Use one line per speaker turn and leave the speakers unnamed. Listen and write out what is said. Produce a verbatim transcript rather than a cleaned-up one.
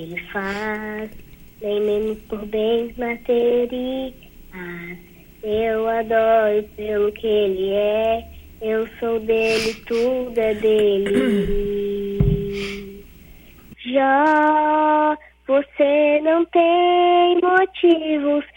Ele faz, nem menos por bens materiais. Eu adoro pelo que ele é, eu sou dele, tudo é dele. Já você não tem motivos